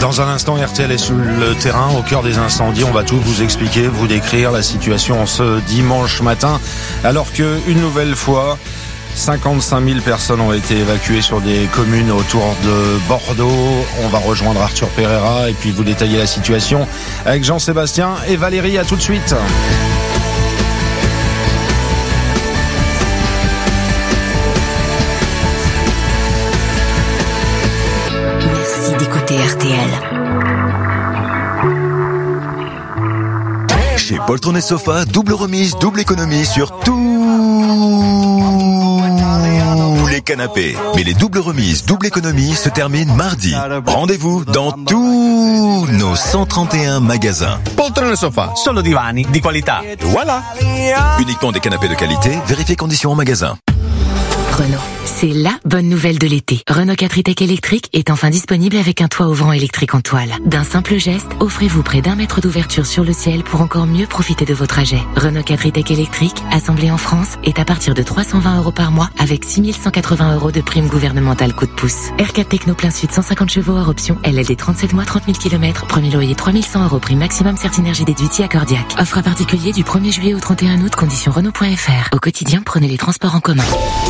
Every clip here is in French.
Dans un instant, RTL est sur le terrain, au cœur des incendies. On va tout vous expliquer, vous décrire la situation ce dimanche matin. Alors que, une nouvelle fois, 55 000 personnes ont été évacuées sur des communes autour de Bordeaux. On va rejoindre Arthur Pereira et puis vous détailler la situation avec Jean-Sébastien et Valérie. À tout de suite. Merci d'écouter RTL. Chez Poltron et Sofa, double remise, double économie sur tous les canapés. Mais les doubles remises, double économie se terminent mardi. Rendez-vous dans tous nos 131 magasins. Poltrone e Sofa, solo divani di qualità. Voilà. Uniquement des canapés de qualité, vérifiez conditions en magasin. Renault, c'est la bonne nouvelle de l'été. Renault 4 e-Tech électrique est enfin disponible avec un toit ouvrant électrique en toile. D'un simple geste, offrez-vous près d'1 mètre d'ouverture sur le ciel pour encore mieux profiter de vos trajets. Renault 4 e-Tech électrique, assemblé en France, est à partir de 320 € par mois avec 6 180 € de prime gouvernementale coup de pouce. R4 Techno plein sud 150 chevaux hors option, LLD 37 mois 30 000 km, premier loyer 3100 € prime maximum Certinergie déduit accordiaque. Offre à particulier du 1er juillet au 31 août, conditions Renault.fr. Au quotidien, prenez les transports en commun.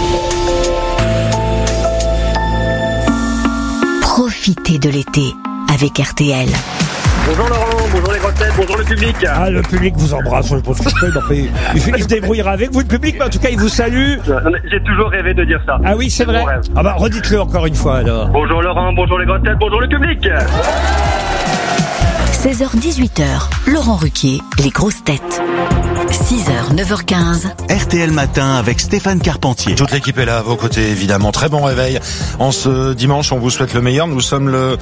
Profitez de l'été avec RTL. Bonjour Laurent, bonjour les grosses têtes, bonjour le public. Ah, le public vous embrasse, je pense que il se débrouillera avec vous, le public, mais en tout cas, il vous salue. J'ai toujours rêvé de dire ça. Ah oui, c'est vrai. Ah bah, redites-le encore une fois, alors. Bonjour Laurent, bonjour les grosses têtes, bonjour le public. 16h-18h, Laurent Ruquier, les grosses têtes. 6h, 9h15. RTL Matin avec Stéphane Carpentier. Toute l'équipe est là à vos côtés, évidemment. Très bon réveil. En ce dimanche, on vous souhaite le meilleur. Nous sommes le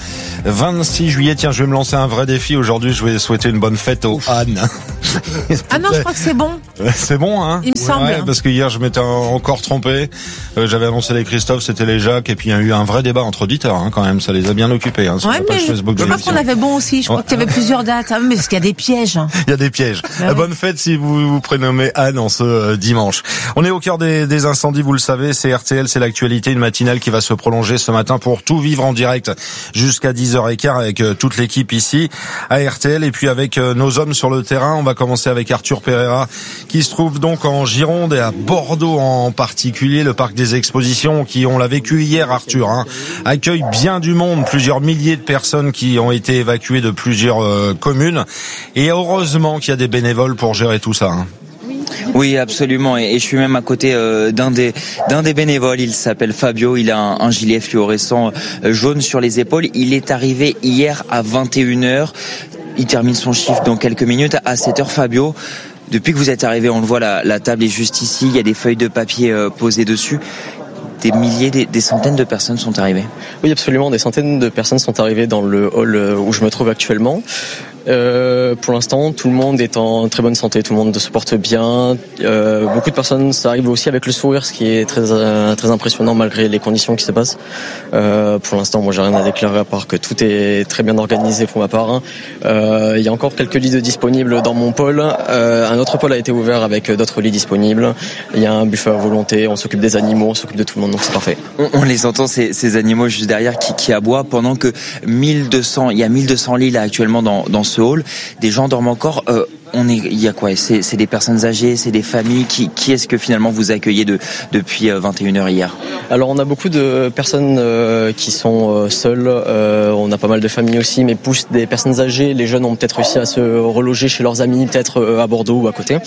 26 juillet. Tiens, je vais me lancer un vrai défi. Aujourd'hui, je vais souhaiter une bonne fête aux Anne. Ah non, je crois que c'est bon. C'est bon, hein? Il me semble. Ouais, parce que hier, je m'étais encore trompé. J'avais annoncé les Christophe, c'était les Jacques. Et puis, il y a eu un vrai débat entre auditeurs, hein, quand même. Ça les a bien occupés, hein, sur Ouais, la page mais Facebook de je crois l'émission. qu'on avait bon aussi. Je crois qu'il y avait plusieurs dates. Ah, mais parce qu'il y a des pièges. Il y a des pièges. Ouais. Bonne fête si vous vous prénommez Anne en ce dimanche. On est au cœur des incendies, vous le savez, c'est RTL, c'est l'actualité, une matinale qui va se prolonger ce matin pour tout vivre en direct jusqu'à 10h15 avec toute l'équipe ici à RTL et puis avec nos hommes sur le terrain. On va commencer avec Arthur Pereira qui se trouve donc en Gironde et à Bordeaux en particulier, le parc des expositions qui, on l'a vécu hier Arthur, hein, accueille bien du monde, plusieurs milliers de personnes qui ont été évacuées de plusieurs communes et heureusement qu'il y a des bénévoles pour gérer tout ça, hein. Oui, absolument. Et je suis même à côté d'un des bénévoles. Il s'appelle Fabio. Il a un gilet fluorescent jaune sur les épaules. Il est arrivé hier à 21h. Il termine son chiffre dans quelques minutes. À 7h, Fabio, depuis que vous êtes arrivé, on le voit, la table est juste ici. Il y a des feuilles de papier posées dessus. Des milliers, des centaines de personnes sont arrivées. Oui, absolument. Des centaines de personnes sont arrivées dans le hall où je me trouve actuellement. Pour l'instant, tout le monde est en très bonne santé, tout le monde se porte bien. Beaucoup de personnes arrivent aussi avec le sourire, ce qui est très impressionnant malgré les conditions qui se passent. Pour l'instant, moi, j'ai rien à déclarer à part que tout est très bien organisé pour ma part. Il y a encore quelques lits disponibles dans mon pôle. Un autre pôle a été ouvert avec d'autres lits disponibles. Il y a un buffet à volonté. On s'occupe des animaux, on s'occupe de tout le monde, donc c'est parfait. On les entend ces animaux juste derrière qui aboient pendant que il y a 1200 lits là actuellement dans ce hall. Des gens dorment encore. Il y a quoi? C'est des personnes âgées, c'est des familles. Qui est-ce que finalement vous accueillez depuis 21h hier? Alors on a beaucoup de personnes qui sont seules. On a pas mal de familles aussi, mais plus des personnes âgées. Les jeunes ont peut-être réussi à se reloger chez leurs amis, peut-être à Bordeaux ou à côté.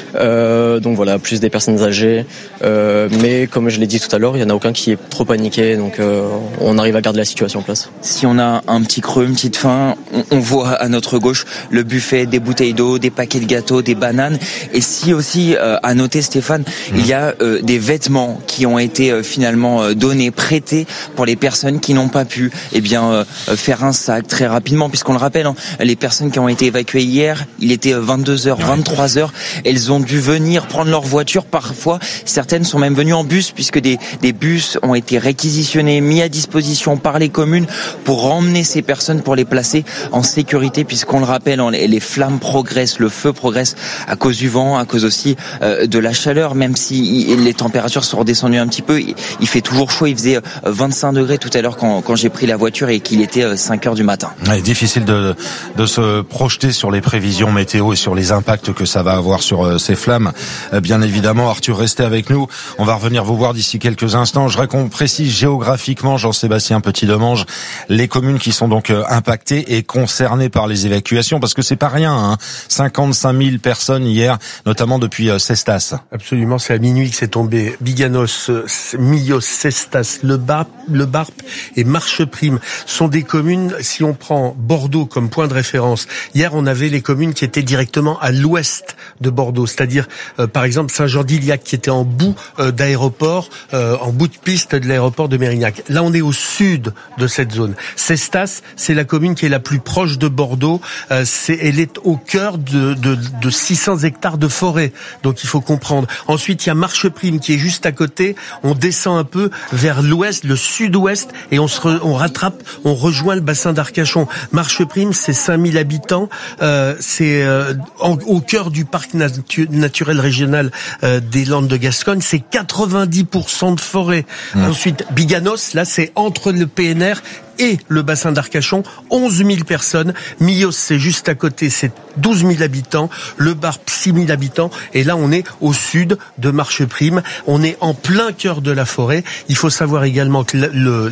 Donc voilà, plus des personnes âgées. Mais comme je l'ai dit tout à l'heure, il y en a aucun qui est trop paniqué. Donc on arrive à garder la situation en place. Si on a un petit creux, une petite faim, on voit à notre gauche le buffet, des bouteilles d'eau, des paquets de gâteaux, des bananes. Et si aussi, à noter Stéphane, il y a des vêtements qui ont été finalement donnés, prêtés pour les personnes qui n'ont pas pu faire un sac très rapidement, puisqu'on le rappelle, les personnes qui ont été évacuées hier, il était 22h, 23h, elles ont dû venir prendre leur voiture. Parfois, certaines sont même venues en bus, puisque des bus ont été réquisitionnés, mis à disposition par les communes pour emmener ces personnes, pour les placer en sécurité, puisqu'on le rappelle, les flammes progressent, Le feu progresse à cause du vent, à cause aussi de la chaleur, même si les températures sont redescendues un petit peu. Il fait toujours chaud, il faisait 25 degrés tout à l'heure quand j'ai pris la voiture et qu'il était 5 heures du matin. Ouais, difficile de se projeter sur les prévisions météo et sur les impacts que ça va avoir sur ces flammes. Bien évidemment, Arthur, restez avec nous. On va revenir vous voir d'ici quelques instants. Je voudrais qu'on précise géographiquement, Jean-Sébastien Petit-Demange, les communes qui sont donc impactées et concernées par les évacuations, parce que c'est pas rien, hein. 55 000 personnes hier, notamment depuis Cestas. Absolument, c'est à minuit que c'est tombé. Biganos, Millos, Cestas, Le Barp et Marcheprime sont des communes, si on prend Bordeaux comme point de référence, hier on avait les communes qui étaient directement à l'ouest de Bordeaux, c'est-à-dire par exemple Saint-Jean-d'Iliac qui était en bout d'aéroport, en bout de piste de l'aéroport de Mérignac. Là on est au sud de cette zone. Cestas, c'est la commune qui est la plus proche de Bordeaux, elle est au cœur de 600 hectares de forêt, donc il faut comprendre. Ensuite il y a Marcheprime qui est juste à côté, on descend un peu vers l'ouest, le sud-ouest, et on rejoint le bassin d'Arcachon. Marcheprime, c'est 5000 habitants, c'est au cœur du parc naturel régional des Landes de Gascogne, c'est 90% de forêt. Ensuite, Biganos, là c'est entre le PNR et le bassin d'Arcachon, 11 000 personnes. Millos, c'est juste à côté, c'est 12 000 habitants. Le Barp, 6 000 habitants. Et là, on est au sud de Marcheprime. On est en plein cœur de la forêt. Il faut savoir également que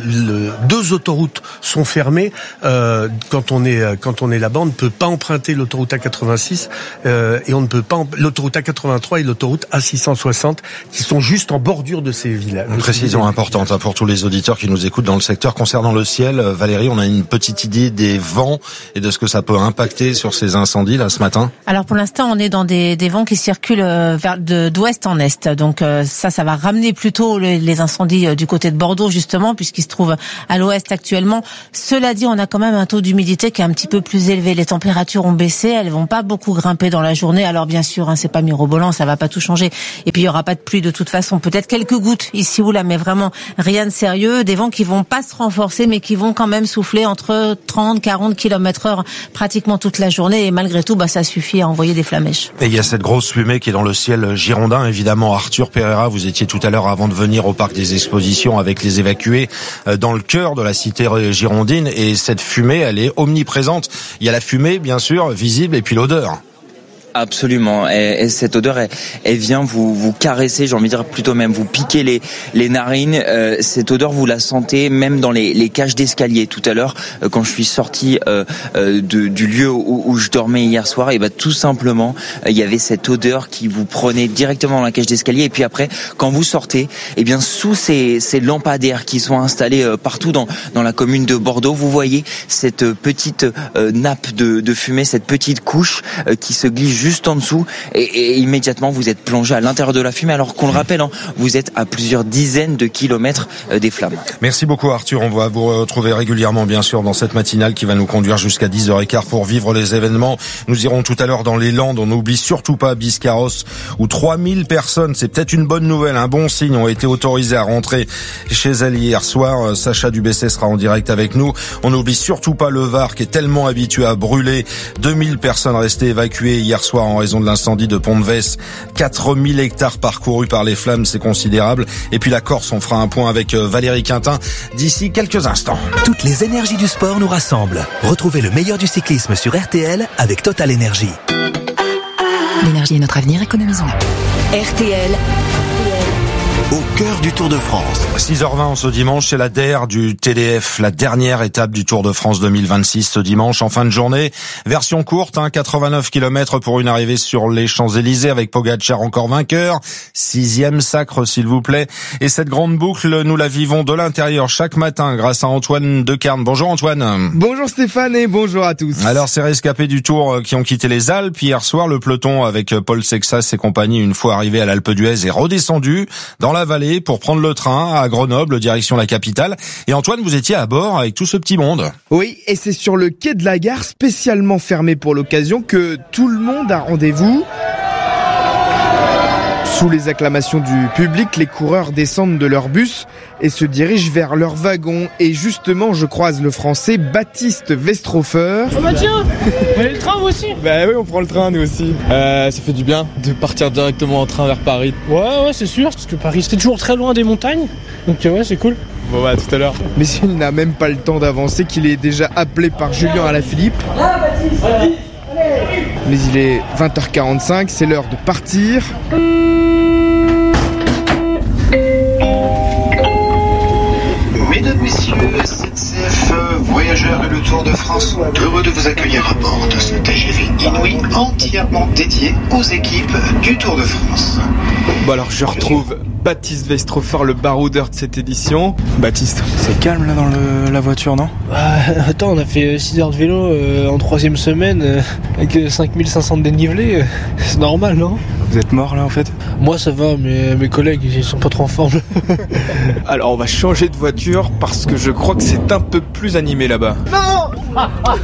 deux autoroutes sont fermées. Quand on est là-bas, on ne peut pas emprunter l'autoroute A86 et on ne peut pas l'autoroute A83 et l'autoroute A660 qui sont juste en bordure de ces villages. Une précision importante pour tous les auditeurs qui nous écoutent dans le secteur concernant le ciel. Valérie, on a une petite idée des vents et de ce que ça peut impacter sur ces incendies là ce matin. Alors pour l'instant, on est dans des vents qui circulent d'ouest en est. Donc ça va ramener plutôt les incendies du côté de Bordeaux justement, puisqu'ils se trouvent à l'ouest actuellement. Cela dit, on a quand même un taux d'humidité qui est un petit peu plus élevé. Les températures ont baissé, elles vont pas beaucoup grimper dans la journée. Alors bien sûr, c'est pas mirobolant, ça va pas tout changer. Et puis il y aura pas de pluie de toute façon. Peut-être quelques gouttes ici ou là, mais vraiment rien de sérieux. Des vents qui vont pas se renforcer, mais qui vont quand même souffler entre 30-40 km/h pratiquement toute la journée, et malgré tout, ça suffit à envoyer des flamèches. Et il y a cette grosse fumée qui est dans le ciel girondin, évidemment. Arthur Pereira, vous étiez tout à l'heure avant de venir au parc des expositions avec les évacués dans le cœur de la cité girondine, et cette fumée, elle est omniprésente. Il y a la fumée, bien sûr, visible, et puis l'odeur. Absolument, et cette odeur, elle vient vous caresser, j'ai envie de dire plutôt même vous piquer les narines. Cette odeur, vous la sentez même dans les cages d'escalier. Tout à l'heure, quand je suis sorti du lieu où je dormais hier soir, et tout simplement, il y avait cette odeur qui vous prenait directement dans la cage d'escalier. Et puis après, quand vous sortez, sous ces lampadaires qui sont installés partout dans la commune de Bordeaux, vous voyez cette petite nappe de fumée, cette petite couche qui se glisse juste en dessous, et immédiatement vous êtes plongé à l'intérieur de la fumée, alors qu'on le rappelle, vous êtes à plusieurs dizaines de kilomètres des flammes. Merci beaucoup Arthur, on va vous retrouver régulièrement bien sûr dans cette matinale qui va nous conduire jusqu'à 10h15 pour vivre les événements. Nous irons tout à l'heure dans les Landes, on n'oublie surtout pas Biscarrosse où 3000 personnes, c'est peut-être une bonne nouvelle, un bon signe, ont été autorisées à rentrer chez elles hier soir. Sacha Dubessé sera en direct avec nous. On n'oublie surtout pas le Var qui est tellement habitué à brûler. 2000 personnes restées évacuées hier soir en raison de l'incendie de Pont-de-Vesse. 4000 hectares parcourus par les flammes, c'est considérable. Et puis la Corse, on fera un point avec Valérie Quintin d'ici quelques instants. Toutes les énergies du sport nous rassemblent. Retrouvez le meilleur du cyclisme sur RTL avec Total Énergie. L'énergie est notre avenir, économisons-la. RTL. Au cœur du Tour de France. 6h20 ce dimanche, c'est la DER du TDF, la dernière étape du Tour de France 2026 ce dimanche en fin de journée. Version courte, 89 km pour une arrivée sur les Champs-Élysées avec Pogacar encore vainqueur. 6e sacre s'il vous plaît. Et cette grande boucle, nous la vivons de l'intérieur chaque matin grâce à Antoine Decarne. Bonjour Antoine. Bonjour Stéphane et bonjour à tous. Alors ces rescapés du Tour qui ont quitté les Alpes hier soir, le peloton avec Paul Sexas et compagnie, une fois arrivé à l'Alpe d'Huez, est redescendu dans la vallée pour prendre le train à Grenoble, direction la capitale. Et Antoine, vous étiez à bord avec tout ce petit monde. Oui, et c'est sur le quai de la gare, spécialement fermé pour l'occasion, que tout le monde a rendez-vous Sous les acclamations du public, les coureurs descendent de leur bus et se dirigent vers leur wagon. Et justement, je croise le Français Baptiste Westrofer. Oh bah tiens, vous prenez le train vous aussi? Bah oui, on prend le train nous aussi. Ça fait du bien de partir directement en train vers Paris. Ouais, c'est sûr, parce que Paris c'était toujours très loin des montagnes. Donc ouais, c'est cool. Bon bah à tout à l'heure. Mais il n'a même pas le temps d'avancer qu'il est déjà appelé par Julien Alaphilippe. Mais il est 20h45, c'est l'heure de partir. Mesdames, Messieurs, SNCF Voyageurs et le Tour de France sont heureux de vous accueillir à bord de ce TGV Inouï entièrement dédié aux équipes du Tour de France. Bon alors je retrouve Baptiste Westrofer, le baroudeur de cette édition. Baptiste, c'est calme là dans la voiture, non? Attends, on a fait 6 heures de vélo en 3e semaine avec 5500 de dénivelé. C'est normal, non? Vous êtes mort là en fait? Moi ça va, mais mes collègues ils sont pas trop en forme. Alors on va changer de voiture parce que je crois que c'est un peu plus animé là-bas. Non.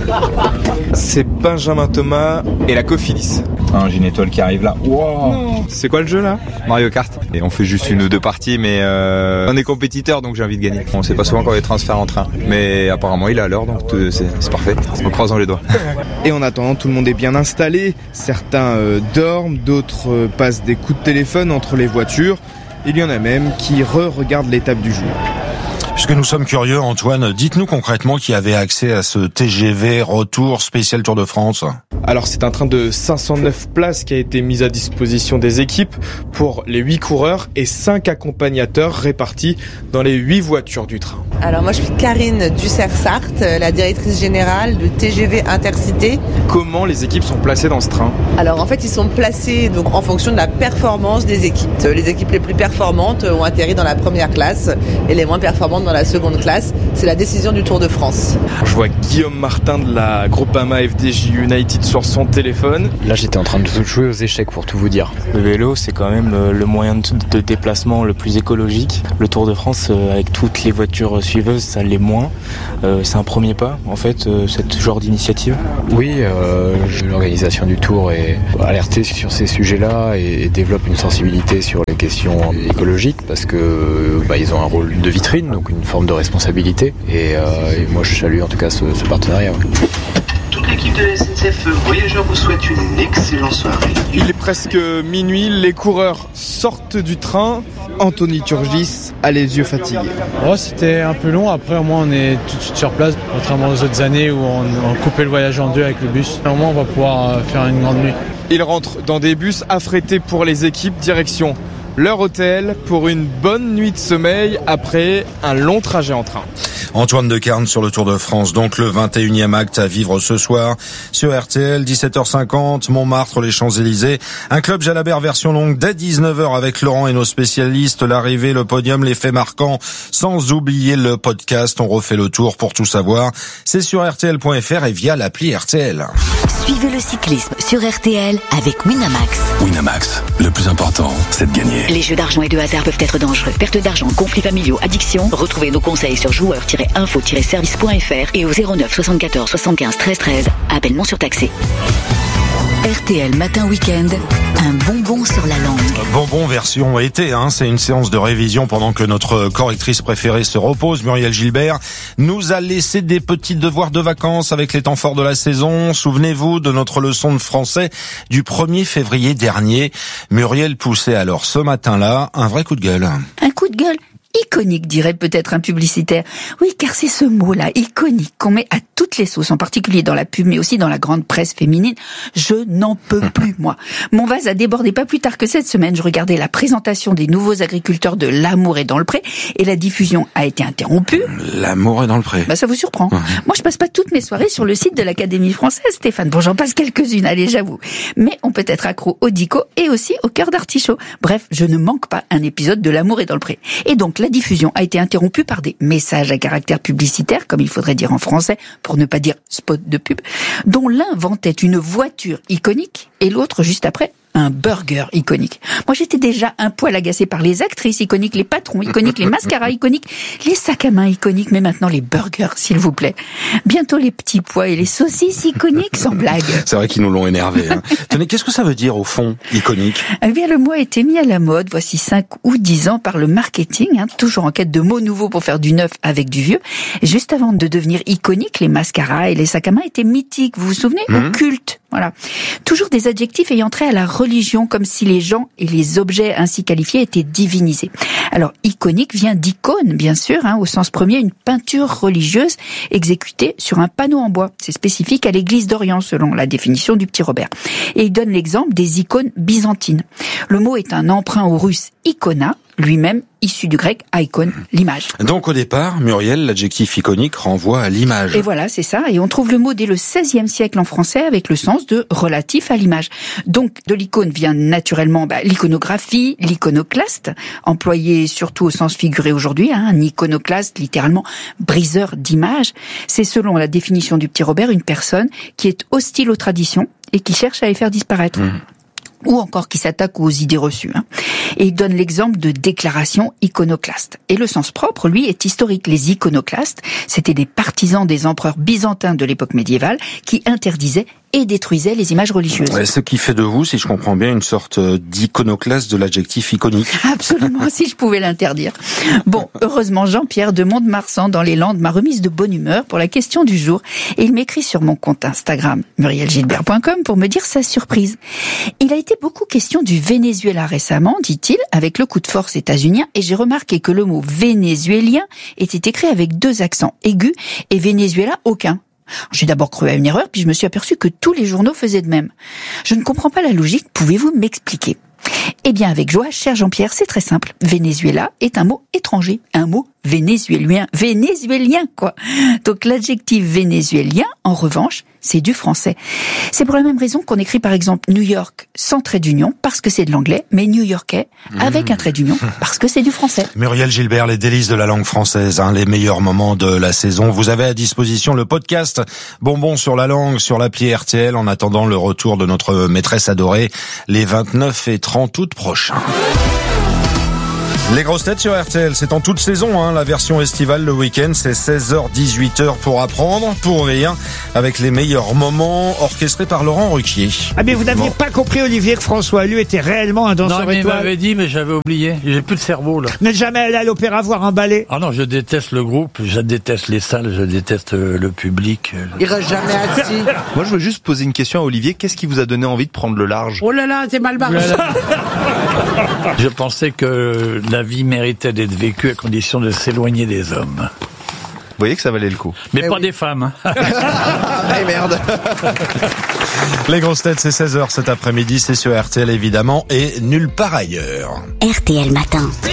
C'est Benjamin Thomas et la Cofidis. J'ai une étoile qui arrive là. Wow. C'est quoi le jeu là? Mario Kart. Et on fait juste 1 ou 2 parties, mais on est compétiteurs donc j'ai envie de gagner. On sait pas souvent quand les transferts en train, mais apparemment il est à l'heure donc c'est parfait. En croisant les doigts. Et en attendant, tout le monde est bien installé. Certains dorment, d'autres passent des coups de téléphone entre les voitures. Il y en a même qui regardent l'étape du jour. Puisque nous sommes curieux, Antoine, dites-nous concrètement qui avait accès à ce TGV retour spécial Tour de France. Alors c'est un train de 509 places qui a été mis à disposition des équipes pour les 8 coureurs et 5 accompagnateurs répartis dans les 8 voitures du train. Alors moi je suis Karine Dussert-Sarthe, la directrice générale de TGV Intercité. Comment les équipes sont placées dans ce train? Alors en fait ils sont placés donc en fonction de la performance des équipes. Les équipes les plus performantes ont atterri dans la première classe et les moins performantes dans la seconde classe. C'est la décision du Tour de France. Je vois Guillaume Martin de la Groupama FDJ United sur son téléphone. Là j'étais en train de jouer aux échecs pour tout vous dire. Le vélo c'est quand même le moyen de déplacement le plus écologique. Le Tour de France avec toutes les voitures suiveuses ça l'est moins. C'est un premier pas en fait ce genre d'initiative. Oui, l'organisation du Tour est alertée sur ces sujets-là et développe une sensibilité sur les questions écologiques parce que ils ont un rôle de vitrine, donc une forme de responsabilité et moi je salue en tout cas ce partenariat. Toute l'équipe de SNCF Voyageurs vous souhaite une excellente soirée. Il est presque minuit, les coureurs sortent du train. Anthony Turgis a les yeux fatigués. Oh, c'était un peu long, après au moins on est tout de suite sur place, contrairement aux autres années où on coupait le voyage en 2 avec le bus. Au moins on va pouvoir faire une grande nuit. Ils rentrent dans des bus affrétés pour les équipes, direction leur hôtel pour une bonne nuit de sommeil après un long trajet en train. Antoine Decarne sur le Tour de France, donc le 21e acte à vivre ce soir sur RTL, 17h50, Montmartre, les Champs-Élysées. Un club Jalabert version longue dès 19h avec Laurent et nos spécialistes, l'arrivée, le podium, les faits marquants, sans oublier le podcast. On refait le tour pour tout savoir. C'est sur RTL.fr et via l'appli RTL. Suivez le cyclisme sur RTL avec Winamax. Winamax, le plus important, c'est de gagner. Les jeux d'argent et de hasard peuvent être dangereux. Perte d'argent, conflits familiaux, addiction. Retrouvez nos conseils sur joueurs-info-service.fr et au 09 74 75 13 13. Appel non surtaxé. RTL Matin Week-end, un bonbon sur la langue. Bonbon version été, c'est une séance de révision pendant que notre correctrice préférée se repose. Muriel Gilbert nous a laissé des petits devoirs de vacances avec les temps forts de la saison. Souvenez-vous de notre leçon de français du 1er février dernier. Muriel poussait alors ce matin-là un vrai coup de gueule. Un coup de gueule iconique, dirait peut-être un publicitaire. Oui, car c'est ce mot-là, iconique, qu'on met à toutes les sauces, en particulier dans la pub, mais aussi dans la grande presse féminine. Je n'en peux plus, moi. Mon vase a débordé pas plus tard que cette semaine. Je regardais la présentation des nouveaux agriculteurs de L'amour est dans le pré, et la diffusion a été interrompue. L'amour est dans le pré. Ça vous surprend. Moi, je passe pas toutes mes soirées sur le site de l'Académie française, Stéphane. Bon, j'en passe quelques-unes, allez, j'avoue. Mais on peut être accro au dico et aussi au cœur d'artichaut. Bref, je ne manque pas un épisode de L'amour est dans le pré. Et donc, la diffusion a été interrompue par des messages à caractère publicitaire, comme il faudrait dire en français, pour ne pas dire spot de pub, dont l'un vantait une voiture iconique et l'autre, juste après, un burger iconique. Moi, j'étais déjà un poil agacée par les actrices iconiques, les patrons iconiques, les mascaras iconiques, les sacs à main iconiques, mais maintenant les burgers, s'il vous plaît. Bientôt les petits pois et les saucisses iconiques, sans blague. C'est vrai qu'ils nous l'ont énervé. Hein. Tenez, qu'est-ce que ça veut dire au fond, iconique ? Eh bien, le mot a été mis à la mode, voici 5 ou 10 ans, par le marketing, toujours en quête de mots nouveaux pour faire du neuf avec du vieux. Et juste avant de devenir iconique, les mascaras et les sacs à main étaient mythiques, vous vous souvenez ? Ou cultes. Voilà. Toujours des adjectifs ayant trait à la religion, comme si les gens et les objets ainsi qualifiés étaient divinisés. Alors, iconique vient d'icône, bien sûr, au sens premier, une peinture religieuse exécutée sur un panneau en bois. C'est spécifique à l'église d'Orient, selon la définition du petit Robert. Et il donne l'exemple des icônes byzantines. Le mot est un emprunt au russe icona, lui-même issu du grec icon, l'image. Donc au départ, Muriel, l'adjectif iconique renvoie à l'image. Et voilà, c'est ça. Et on trouve le mot dès le XVIe siècle en français avec le sens de relatif à l'image. Donc de l'icône vient naturellement l'iconographie, l'iconoclaste, employé surtout au sens figuré aujourd'hui. Un iconoclaste, littéralement briseur d'images. C'est selon la définition du petit Robert une personne qui est hostile aux traditions et qui cherche à les faire disparaître. Ou encore qui s'attaque aux idées reçues. Et il donne l'exemple de déclaration iconoclaste. Et le sens propre, lui, est historique. Les iconoclastes, c'était des partisans des empereurs byzantins de l'époque médiévale qui interdisaient et détruisaient les images religieuses. Ce qui fait de vous, si je comprends bien, une sorte d'iconoclaste de l'adjectif iconique. Absolument, si je pouvais l'interdire. Bon, heureusement, Jean-Pierre de Mont-de-Marsan dans les Landes m'a remise de bonne humeur pour la question du jour. Et il m'écrit sur mon compte Instagram, murielgilbert.com, pour me dire sa surprise. Il a été beaucoup question du Venezuela récemment, dit-il, avec le coup de force états-unien, et j'ai remarqué que le mot vénézuélien était écrit avec 2 accents aigus et Venezuela aucun. J'ai d'abord cru à une erreur, puis je me suis aperçu que tous les journaux faisaient de même. Je ne comprends pas la logique, pouvez-vous m'expliquer ? Eh bien, avec joie, cher Jean-Pierre, c'est très simple. Venezuela est un mot étranger, un mot vénézuélien, quoi. Donc l'adjectif vénézuélien, en revanche, c'est du français. C'est pour la même raison qu'on écrit par exemple New York sans trait d'union, parce que c'est de l'anglais, mais new-yorkais avec un trait d'union, parce que c'est du français. Muriel Gilbert, les délices de la langue française, les meilleurs moments de la saison. Vous avez à disposition le podcast Bonbons sur la langue sur l'appli RTL en attendant le retour de notre maîtresse adorée les 29 et 30 août prochains. Les grosses têtes sur RTL, c'est en toute saison, la version estivale le week-end, c'est 16h-18h pour apprendre, pour rire, avec les meilleurs moments orchestrés par Laurent Ruquier. Ah mais vous n'aviez pas compris, Olivier, que François Allu était réellement un danseur étoile. Non, mais il m'avait dit, mais j'avais oublié. J'ai plus de cerveau, là. Vous n'êtes jamais allé à l'opéra voir un ballet? Ah non, je déteste le groupe, je déteste les salles, je déteste le public. Il reste jamais assis. Moi, je veux juste poser une question à Olivier. Qu'est-ce qui vous a donné envie de prendre le large? Oh là là, c'est mal barré. Je pensais que la vie méritait d'être vécue à condition de s'éloigner des hommes. Vous voyez que ça valait le coup. Mais pas des femmes. Eh merde. Les grosses têtes, c'est 16h cet après-midi, c'est sur RTL évidemment et nulle part ailleurs. RTL Matin.